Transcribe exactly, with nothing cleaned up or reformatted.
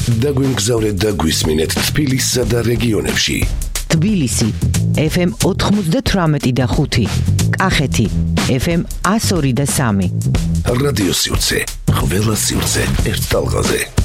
დაგვიმგზავრეთ და გვისმინეთ თბილისსა და რეგიონებში. თბილისი ეფ ემ ოთხმოცდათვრამეტი და ხუთი, კახეთი ეფ ემ ასორი და სამი. რადიო სივრცე, ყველა სივრცე ერთ ტალღაზე.